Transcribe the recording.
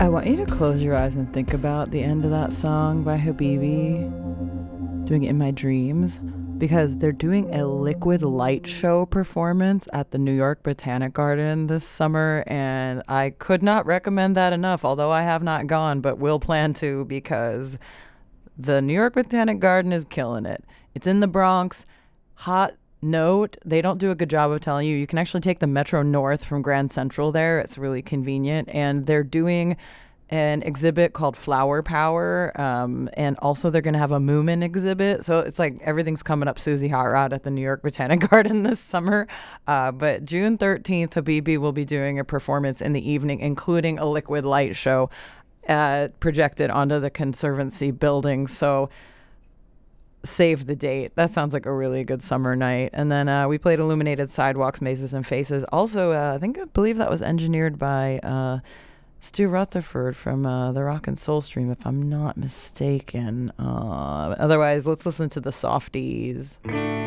I want you to close your eyes and think about the end of that song by Habibi, doing it in my dreams, because they're doing a liquid light show performance at the New York Botanic Garden this summer, and I could not recommend that enough, although I have not gone, but will plan to, because the New York Botanic Garden is killing it. It's in the Bronx. Hot note, they don't do a good job of telling you. You can actually take the Metro North from Grand Central there. It's really convenient. And they're doing an exhibit called Flower Power. And also they're going to have a Moomin exhibit. So it's like everything's coming up Susie Hot Rod at the New York Botanic Garden this summer. But June 13th, Habibi will be doing a performance in the evening, including a liquid light show projected onto the Conservancy building. So save the date. That sounds like a really good summer night. And then we played Illuminated Sidewalks, Mazes and Faces. Also, I believe that was engineered by Stu Rutherford from the Rock and Soul Stream, if I'm not mistaken. Otherwise, let's listen to the Softies.